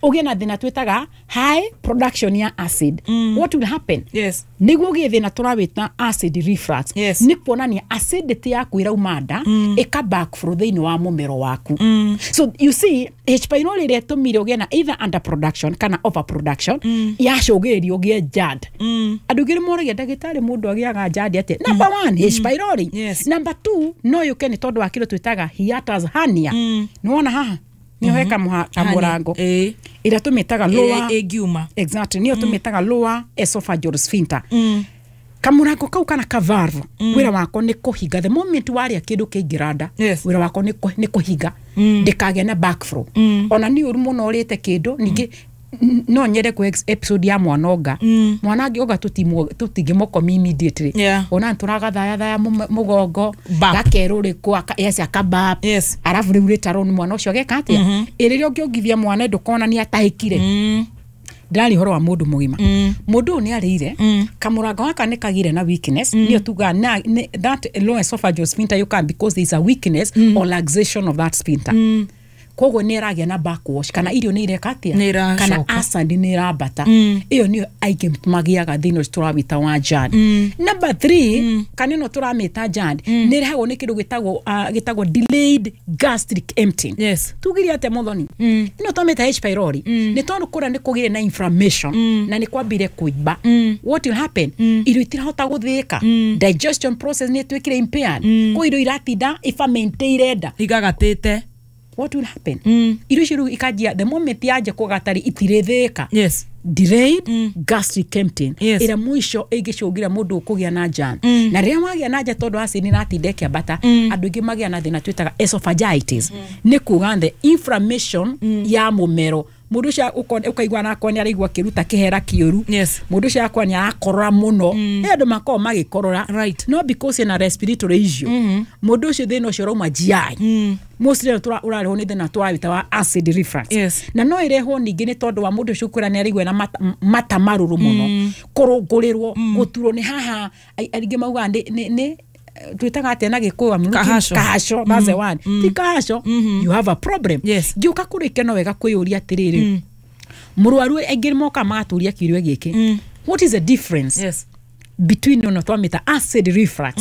ugie na thina twitaga high production ya acid. What will happen? Yes. Niguo ugie thina turawita acid reflux. Yes. Ni kuonania acidity yaku iraumanda eka backflow thiini wa mumero waku. So you see H pylori ile tumire ugie na either underproduction kana overproduction yacũgĩrĩrio ugie JAD. Andugire moragia ndagĩtarĩ mundu agiaga JAD ate. Number 1 H pylori. Yes. Number 2 no yuke ni tondu wa kilo twitaga hiatus hernia. Niwona haha niyo heka murango ira tumitaga lower egiuma. Exactly niyo tumitaga lower esophageal sphincter. Kamurango kau kana kavarvo wira wako ni kuhiga the moment waria kindu kingiranda wira wako ni kuhiga ndikage na backflow. Ona ni uru muno urite kindu ningi no nyere ku episode ya mwanonga mwanangi oga tutigimoko immediately ona nturaga thaya mugongo gakeruri kwa yes akaba arafu riu ritaron mwana ucio geka atia iririo ngiongithia mwana ndukona ni atahikire ndari horo wa mundu mugima mundu ni arire kamurango waka ni kagire na weakness niyo tuga na that low esophageal sphincter you can because there is a weakness or laxation of that sphincter. Kogo neragia na backwash kana irio ni irekatia kana acid ni irabata iyo ni aige magiaga thino turawita wa JAD. Number 3 kanino turamita JAD ni rehago ni kindu gitagwo delayed gastric emptying. Yes. Tugiri ate muthoni ino tumita H pylori ni tondu kura ni kugire na inflammation na ni kwambire kuiba. What will happen? Irio itirahota guthika digestion process ni twikire impaired ko irio iratinda ifamente irenda igagatete. What will happen? Irio ciru ikajia the moment yaje kugatari itiretheka. Yes. Delayed gastric emptying. Yes. Ira mwisho igicugira mundu kugia na JAD. Na ria magia na JAD tondu acid ni ratindeke bata andu ingi magia na thina twitaga esophagitis. Ni kuga the inflammation ya mumero mundu cia ukaigwa na kwani araigwa kiruta kihera kiuru. Yes. Mundu cia kwani arakorora muno andu makao magikorora right no because in a respiratory issue mundu cio thina cio rauma GI mostly urariho ni thina twawita wa acid reflux. Yes. Na no ireho ningi ni tondu wa mundu cio kwira ni araigwa na mata maruru muno kurungurirwo guturo ni haha aringi mauga ni twitaga ate na gikuwa kahasho baze one ti kahasho you have a problem. Yes. Giuka kurike no wega kwiyuria atiriri murwaru engiri moka maturia kirio giki what is the difference between no twamita acid reflux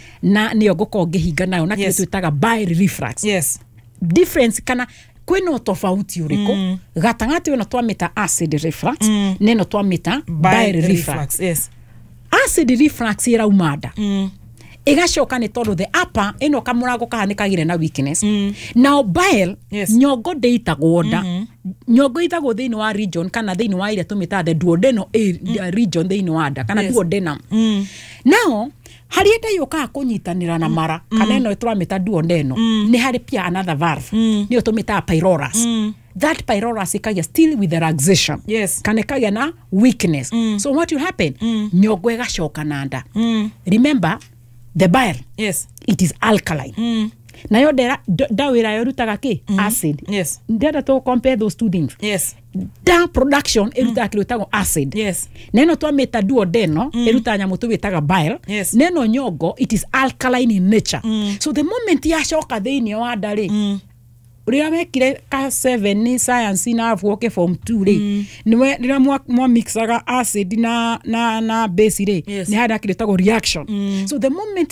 na niyo goko ngihinga nayo na kitu twitaga bile reflux. Yes. Difference kana kwino tofauti uriko gatangati no twamita acid reflux neno twamita bile reflux. Yes. Acid reflux ira umada igashoka ni tondu the upper ino kamurango kahanikagire na weakness. Now bile nyongo deitagwo nda nyongo itagwo thiini wa region kana thiini wa ire tumita the duodenal region thiini wa nda kana duodenum. Now hari enda yoka kunyitanira na mara kana ino turamita duodenal ni hari pia another valve niyo tumita pylorus. That pylorus ikagia still with the relaxation. Yes. Kana ikagia na weakness. So what will happen? Nyongo igashoka na nda. Remember the bile, it is alkaline. Na yo dawira yorutaga ki acid. Yes. Ndenda to compare those two things. Yes. Da production eruta kilutago acid. Yes. Neno twameta duodeno eruta nyamu tubitaga bile. Yes. Neno nyogo it is alkaline in nature. So the moment ya shoka thiini wa ndari uria mekire ka 7 ni science na avuoke form 2 ri niwe rira mwa mixaga acid na base ri ni hada kiretagwo reaction. So the moment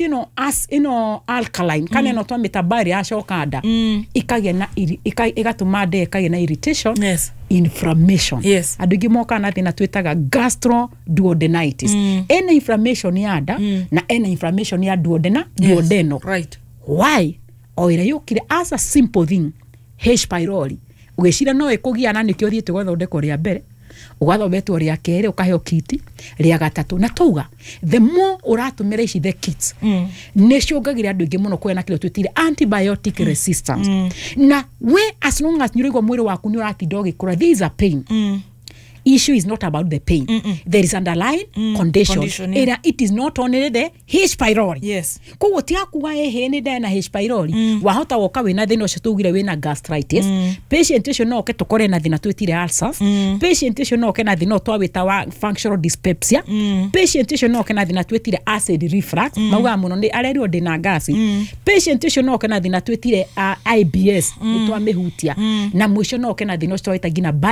alkaline kana no twamita bile ashoka nda ikagia na igatuma nda ikagia na irritation. Yes. Inflammation. Yes. Adugi moka na thina twitaga gastroduodenitis. Ena inflammation ya nda na ena inflammation ya duodenal. Right. Why? Oira yukire as a simple thing H pylori ugeshira no ekugia na nikyo thiete gwathondeko ria mbere ugathobetwo ria kere ukaheo kiti ria gatatu na tuga the more uratumira ici the kits ne shogagire andu ingi muno kwena kile twitire antibiotic resistance na we as long as nyurigwa mwiri waku ni uratinda ugikura there is a pain. Issue is not about the pain. There is underlying condition. It is not only the H pylori. Yes. Ko tia kuwa ni na H pylori wahota woka wina thina ucio tugire wina gastritis. Patient ucio no ke tukore na thina twitire ulcers. Patient ucio no ke na thina twawita wa functional dyspepsia. Patient ucio no ke na thina twitire acid reflux. Mauga muno ni arerio ndina gasi. Patient ucio no ke na thina twitire IBS ni twa mihutia na mwisho no ke na thina twawita gina